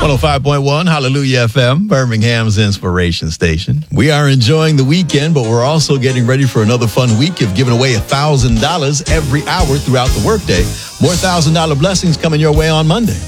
105.1 Hallelujah FM, Birmingham's inspiration station. We are enjoying the weekend, but we're also getting ready for another fun week of giving away $1,000 every hour throughout the workday. More $1,000 blessings coming your way on Monday.